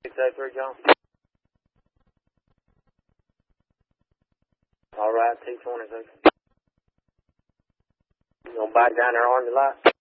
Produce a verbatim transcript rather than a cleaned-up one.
six eight three, John. All right, T twenty-six. You gonna back down there on the light?